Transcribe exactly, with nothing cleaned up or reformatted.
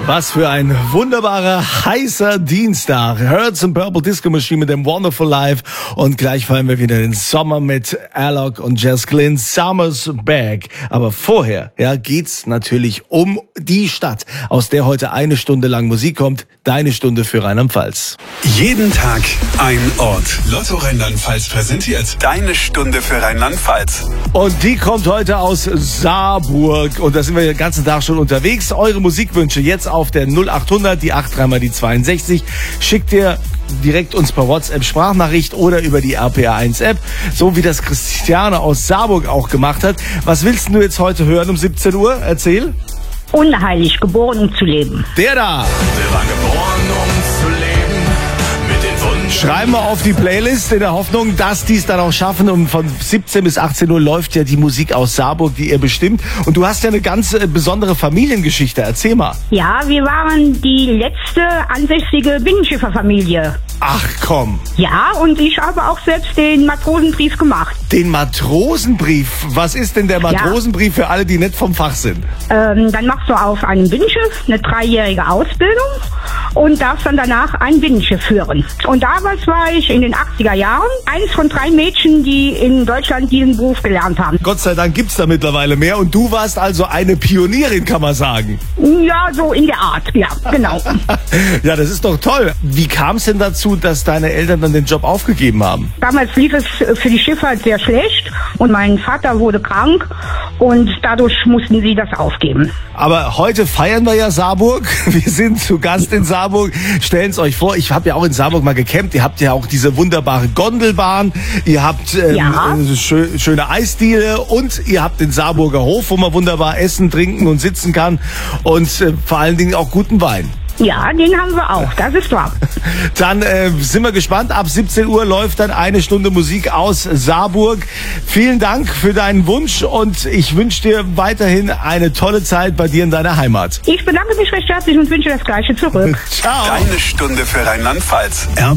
Was für ein wunderbarer, heißer Dienstag. Hertz and Purple Disco Machine mit dem Wonderful Life. Und gleich fallen wir wieder in den Sommer mit Alok und Jess Glynn. Summer's Back. Aber vorher, ja, geht's natürlich um die Stadt, aus der heute eine Stunde lang Musik kommt. Deine Stunde für Rheinland-Pfalz. Jeden Tag ein Ort. Lotto Rheinland-Pfalz präsentiert Deine Stunde für Rheinland-Pfalz. Und die kommt heute aus Saarburg. Und da sind wir den ganzen Tag schon unterwegs. Eure Musikwünsche jetzt auf der null acht hundert, die acht dreimal die zweiundsechzig. Schickt ihr direkt uns per WhatsApp Sprachnachricht oder über die R P R eins App. So wie das Christiane aus Saarburg auch gemacht hat. Was willst du jetzt heute hören um siebzehn Uhr? Erzähl. Unheilig, geboren um zu leben. Der da. Der war geboren, um zu leben, mit den Wunden. Schreiben wir auf die Playlist in der Hoffnung, dass die es dann auch schaffen. Und von siebzehn bis achtzehn Uhr läuft ja die Musik aus Saarburg, die ihr bestimmt. Und du hast ja eine ganz äh, besondere Familiengeschichte. Erzähl mal. Ja, wir waren die letzte ansässige Binnenschifferfamilie. Ach komm. Ja, und ich habe auch selbst den Matrosenbrief gemacht. Den Matrosenbrief. Was ist denn der Matrosenbrief für alle, die nicht vom Fach sind? Ähm, dann machst du auf einem Binnenschiff eine dreijährige Ausbildung und darfst dann danach ein Binnenschiff führen. Und damals war ich in den achtziger Jahren eins von drei Mädchen, die in Deutschland diesen Beruf gelernt haben. Gott sei Dank gibt's da mittlerweile mehr. Und du warst also eine Pionierin, kann man sagen. Ja, so in der Art. Ja, genau. Ja, das ist doch toll. Wie kam es denn dazu, dass deine Eltern dann den Job aufgegeben haben? Damals lief es für die Schifffahrt sehr schlecht und mein Vater wurde krank und dadurch mussten sie das aufgeben. Aber heute feiern wir ja Saarburg. Wir sind zu Gast in Saarburg. Stellen es euch vor, ich habe ja auch in Saarburg mal gecampt. Ihr habt ja auch diese wunderbare Gondelbahn. Ihr habt ähm, Ja. äh, schö- schöne Eisdiele und ihr habt den Saarburger Hof, wo man wunderbar essen, trinken und sitzen kann. Und äh, vor allen Dingen auch guten Wein. Ja, den haben wir auch, das ist wahr. Dann äh, sind wir gespannt. Ab siebzehn Uhr läuft dann eine Stunde Musik aus Saarburg. Vielen Dank für deinen Wunsch und ich wünsche dir weiterhin eine tolle Zeit bei dir in deiner Heimat. Ich bedanke mich recht herzlich und wünsche das Gleiche zurück. Ciao. Deine Stunde für Rheinland-Pfalz. R